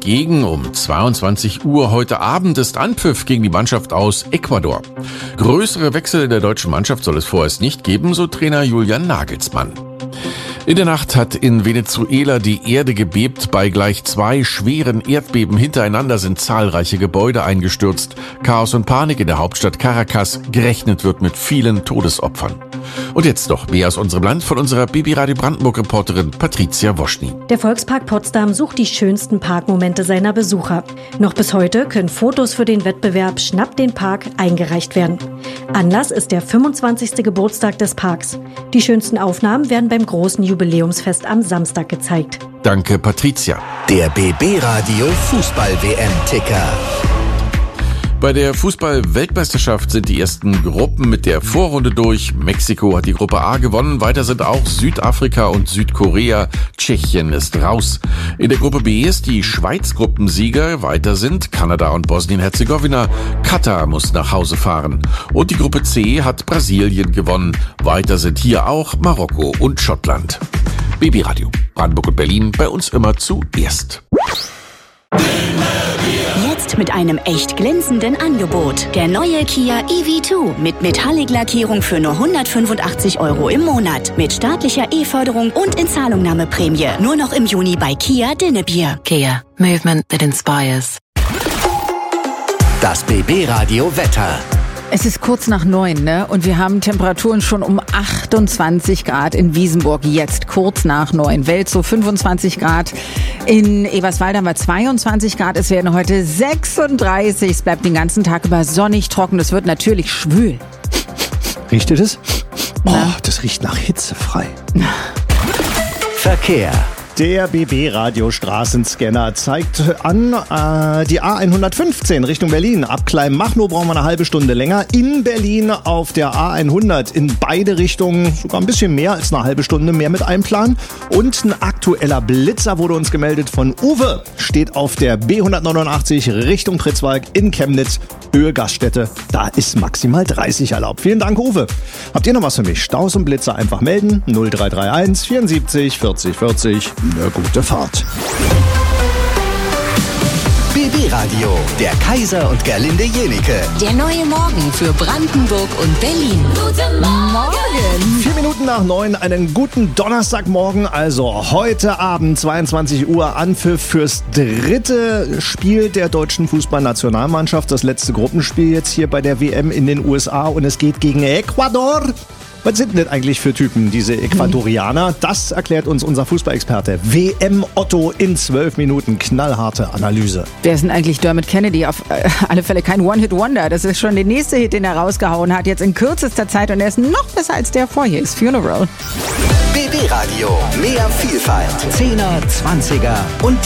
entgegen. Um 22 Uhr heute Abend ist Anpfiff gegen die Mannschaft aus Ecuador. Größere Wechsel in der deutschen Mannschaft soll es vorerst nicht geben, so Trainer Julian Nagelsmann. In der Nacht hat in Venezuela die Erde gebebt. Bei gleich 2 schweren Erdbeben hintereinander sind zahlreiche Gebäude eingestürzt. Chaos und Panik in der Hauptstadt Caracas. Gerechnet wird mit vielen Todesopfern. Und jetzt noch mehr aus unserem Land von unserer BB Radio Brandenburg-Reporterin Patricia Woschny. Der Volkspark Potsdam sucht die schönsten Parkmomente seiner Besucher. Noch bis heute können Fotos für den Wettbewerb Schnapp den Park eingereicht werden. Anlass ist der 25. Geburtstag des Parks. Die schönsten Aufnahmen werden beim großen Jubiläumsfest am Samstag gezeigt. Danke, Patricia. Der BB Radio Fußball-WM-Ticker. Bei der Fußball-Weltmeisterschaft sind die ersten Gruppen mit der Vorrunde durch. Mexiko hat die Gruppe A gewonnen. Weiter sind auch Südafrika und Südkorea. Tschechien ist raus. In der Gruppe B ist die Schweiz Gruppensieger. Weiter sind Kanada und Bosnien-Herzegowina. Katar muss nach Hause fahren. Und die Gruppe C hat Brasilien gewonnen. Weiter sind hier auch Marokko und Schottland. BB Radio, Brandenburg und Berlin, bei uns immer zuerst. Jetzt mit einem echt glänzenden Angebot. Der neue Kia EV2 mit Metallic-Lackierung für nur 185 € im Monat. Mit staatlicher E-Förderung und Inzahlungnahmeprämie. Nur noch im Juni bei Kia Dinnebier. Kia, movement that inspires. Das BB Radio Wetter. Es ist kurz nach 9, ne? Und wir haben Temperaturen schon um 28 Grad in Wiesenburg, jetzt kurz nach 9. Welzow 25 Grad, in Eberswalde haben wir 22 Grad, es werden heute 36. Es bleibt den ganzen Tag über sonnig, trocken, es wird natürlich schwül. Riecht ihr das? Oh, das riecht nach hitzefrei. Verkehr. Der BB-Radio Straßenscanner zeigt an die A115 Richtung Berlin. Ab Kleinmachnow brauchen wir eine halbe Stunde länger. In Berlin auf der A100 in beide Richtungen sogar ein bisschen mehr als eine halbe Stunde mehr mit einplanen. Und ein aktueller Blitzer wurde uns gemeldet von Uwe. Steht auf der B189 Richtung Pritzwalk in Chemnitz. Höhe Gaststätte. Da ist maximal 30 erlaubt. Vielen Dank, Uwe. Habt ihr noch was für mich? Staus und Blitzer einfach melden. 0331 74 40 40. Eine gute Fahrt. BB Radio, der Kaiser und Gerlinde Jenike. Der neue Morgen für Brandenburg und Berlin. Guten Morgen! 4 Minuten nach 9, einen guten Donnerstagmorgen. Also heute Abend 22 Uhr Anpfiff fürs dritte Spiel der deutschen Fußballnationalmannschaft. Das letzte Gruppenspiel jetzt hier bei der WM in den USA und es geht gegen Ecuador. Was sind denn eigentlich für Typen, diese Ecuadorianer? Das erklärt uns unser Fußballexperte WM Otto in 12 Minuten. Knallharte Analyse. Wer ist denn eigentlich Dermot Kennedy? Auf alle Fälle kein One-Hit-Wonder. Das ist schon der nächste Hit, den er rausgehauen hat, jetzt in kürzester Zeit. Und er ist noch besser als der vor hier ist. Funeral. BB Radio, mehr Vielfalt. 10er, 20er und